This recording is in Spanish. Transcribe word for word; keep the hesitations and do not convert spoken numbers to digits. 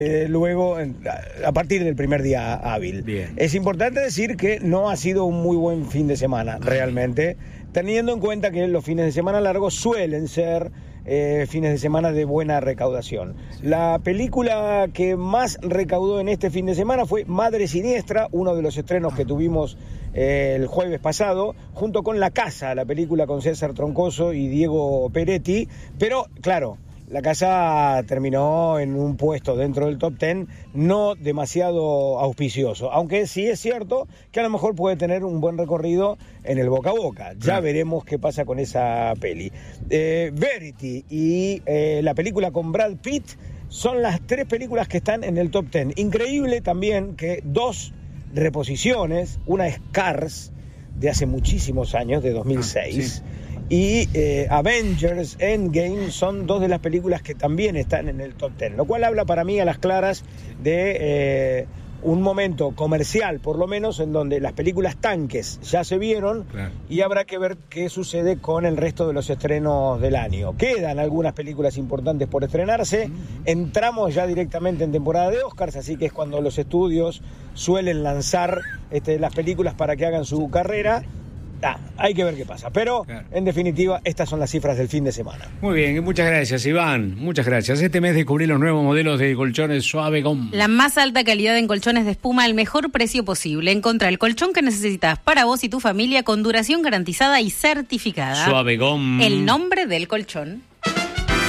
Eh, luego, a partir del primer día hábil. Bien. Es importante decir que no ha sido un muy buen fin de semana, realmente, teniendo en cuenta que los fines de semana largos suelen ser eh, fines de semana de buena recaudación. La película que más recaudó en este fin de semana fue Madre Siniestra, uno de los estrenos que tuvimos eh, el jueves pasado, junto con La Casa, la película con César Troncoso y Diego Peretti, pero claro, La Casa terminó en un puesto dentro del top ten no demasiado auspicioso, aunque sí es cierto que a lo mejor puede tener un buen recorrido en el boca a boca. Ya claro. veremos qué pasa con esa peli. Eh, Verity y eh, la película con Brad Pitt son las tres películas que están en el top ten. Increíble también que dos reposiciones, una es Cars, de hace muchísimos años, de dos mil seis, ah, sí. Y eh, Avengers Endgame son dos de las películas que también están en el top ten, lo cual habla para mí a las claras de eh, un momento comercial, por lo menos, en donde las películas tanques ya se vieron, claro. Y habrá que ver qué sucede con el resto de los estrenos del año. Quedan algunas películas importantes por estrenarse, mm-hmm. Entramos ya directamente en temporada de Oscars, así que es cuando los estudios suelen lanzar este, las películas para que hagan su carrera. Ah, hay que ver qué pasa, pero claro. En definitiva estas son las cifras del fin de semana. Muy bien, muchas gracias, Iván, muchas gracias. Este mes descubrí los nuevos modelos de colchones Suave Gom. La más alta calidad en colchones de espuma al mejor precio posible. Encontrá el colchón que necesitas para vos y tu familia con duración garantizada y certificada. Suave Gom. El nombre del colchón.